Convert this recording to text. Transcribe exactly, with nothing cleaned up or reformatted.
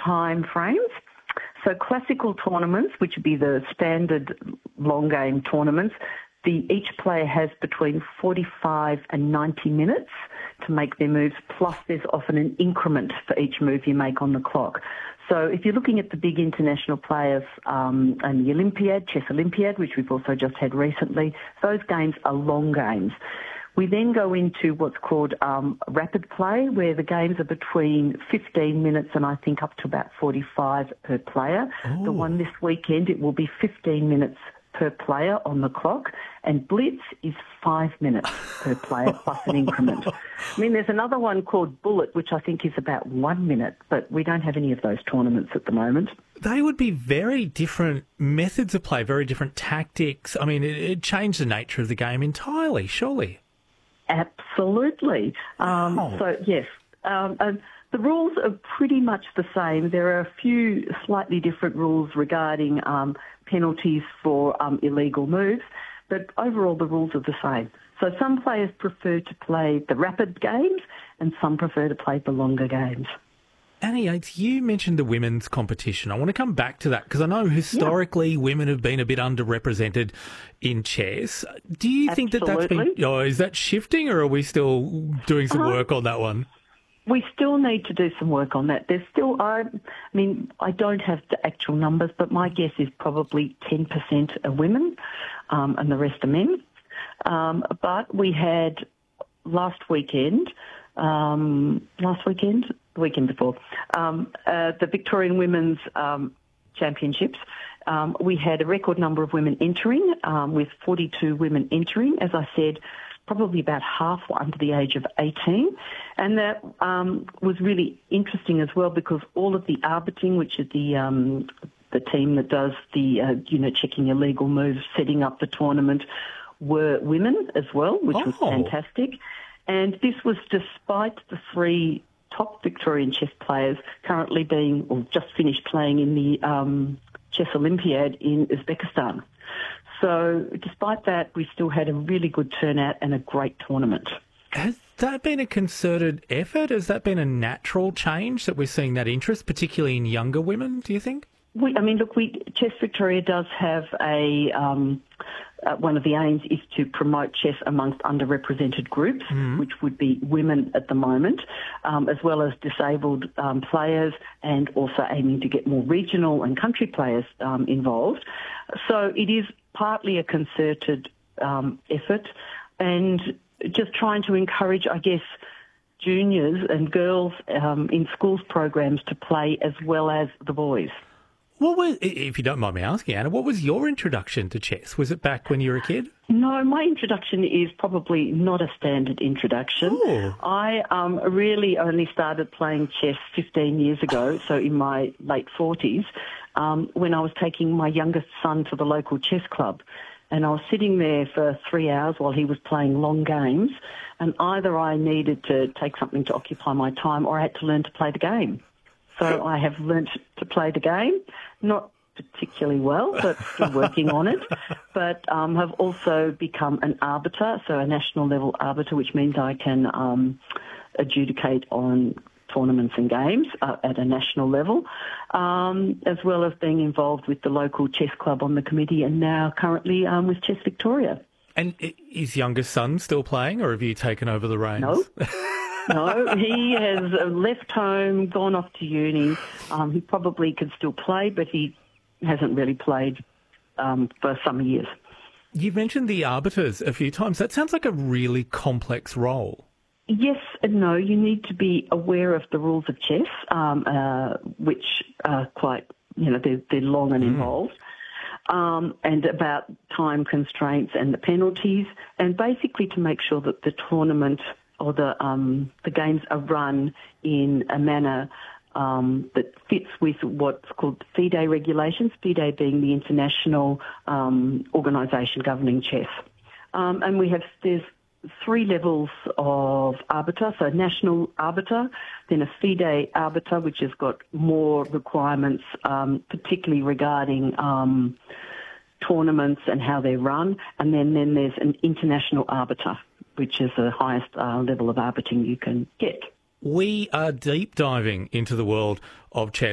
time frames. So classical tournaments, which would be the standard long game tournaments, the each player has between forty-five and ninety minutes to make their moves, plus there's often an increment for each move you make on the clock. So if you're looking at the big international players um, and the Olympiad, Chess Olympiad, which we've also just had recently, those games are long games. We then go into what's called um, rapid play, where the games are between fifteen minutes and I think up to about forty-five per player. Ooh. The one this weekend, it will be fifteen minutes per player on the clock, and Blitz is five minutes per player plus an increment. I mean, there's another one called Bullet, which I think is about one minute, but we don't have any of those tournaments at the moment. They would be very different methods of play, very different tactics. I mean, it, it changed the nature of the game entirely, surely. Absolutely. Um, Oh. So, yes. Um, and the rules are pretty much the same. There are a few slightly different rules regarding um, penalties for um, illegal moves, but overall the rules are the same. So some players prefer to play the rapid games and some prefer to play the longer games. Annie Yates, you mentioned the women's competition. I want to come back to that because I know historically yeah. women have been a bit underrepresented in chess. Do you think that that's been, oh, is that shifting, or are we still doing some uh-huh. work on that one? We still need to do some work on that. There's still, I, I mean, I don't have the actual numbers, but my guess is probably ten percent are women um, and the rest are men. Um, but we had last weekend, um, last weekend, the weekend before, um, uh, the Victorian Women's um, Championships. Um, we had a record number of women entering, um, with forty-two women entering, as I said, probably about half were under the age of eighteen. And that um, was really interesting as well because all of the arbiting, which is the um, the team that does the, uh, you know, checking illegal moves, setting up the tournament, were women as well, which oh. was fantastic. And this was despite the three top Victorian chess players currently being, or just finished playing in the um, Chess Olympiad in Uzbekistan. So despite that, we still had a really good turnout and a great tournament. Has that been a concerted effort? Has that been a natural change that we're seeing that interest, particularly in younger women, do you think? We, I mean, look, we, Chess Victoria does have a, um, uh, one of the aims is to promote chess amongst underrepresented groups, mm. which would be women at the moment, um, as well as disabled um, players, and also aiming to get more regional and country players um, involved. So it is partly a concerted um, effort, and just trying to encourage, I guess, juniors and girls um, in schools programs to play as well as the boys. What was, if you don't mind me asking, Anna, what was your introduction to chess? Was it back when you were a kid? No, my introduction is probably not a standard introduction. Ooh. I um, really only started playing chess fifteen years ago, so in my late forties, um, when I was taking my youngest son to the local chess club. And I was sitting there for three hours while he was playing long games, and either I needed to take something to occupy my time or I had to learn to play the game. So I have learnt to play the game, not particularly well, but still working on it. But um, have also become an arbiter, so a national level arbiter, which means I can um, adjudicate on tournaments and games uh, at a national level, um, as well as being involved with the local chess club on the committee, and now currently um, with Chess Victoria. And is youngest son still playing, or have you taken over the reins? No. No, he has left home, gone off to uni. Um, he probably could still play, but he hasn't really played um, for some years. You've mentioned the arbiters a few times. That sounds like a really complex role. Yes and no. You need to be aware of the rules of chess, um, uh, which are quite, you know, they're, they're long and mm. involved, um, and about time constraints and the penalties, and basically to make sure that the tournament or the um, the games are run in a manner um, that fits with what's called FIDE regulations, FIDE being the international um, organisation governing chess. Um, and we have, there's three levels of arbiter, so national arbiter, then a FIDE arbiter, which has got more requirements, um, particularly regarding um, tournaments and how they're run, and then, then there's an international arbiter, which is the highest uh, level of arbiting you can get. We are deep diving into the world of chess.